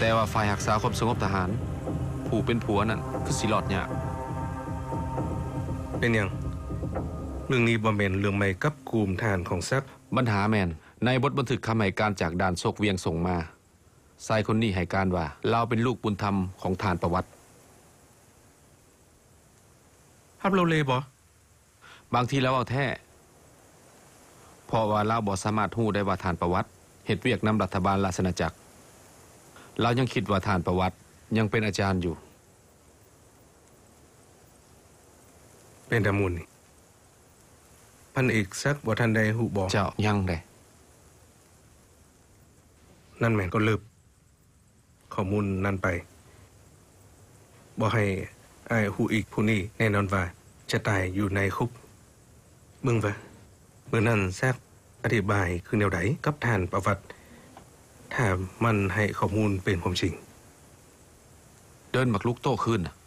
แต่ว่าฝ่ายรักษาความสงบทหารผู้เป็นผัวนั่นคือสิรอดยากเป็นหยังเรื่องนี้บ่แม่นเรื่องใหม่กับกลุ่มทหารของซักปัญหาแม่นในบทบันทึกคำให้การจากด่านโศกเวียงส่งมาชายคนนี้ให้การว่าเราเป็นลูกบุญธรรมของทานประวัติฮับโลเลบ่บางทีแล้วเอาแท้เพราะว่าเราบ่สามารถฮู้ได้ว่าทานประวัติเฮ็ดเวียกนำรัฐบาลราชอาณาจักรเรายังคิดว่าทานประวัติยังเป็นอาจารย์อยู่เป็นตามูลนี่พันเอกซักบ่ทันได้ฮู้บ่เจ้ายังได้นั่นแม่นก็เลิบข้อมูลนั้นไปบ่ให้อ้ายฮู้อีกผู้นี้แน่นอนว่าจะตายอยู่ในคุกเบิ่งว่ามื้อนั้นซักอธิบายคือแนวใดกับท่านประวัติถ้ามันให้ข้อมูลเป็นความจริงเดินมักลุกโตขึ้นน่ะ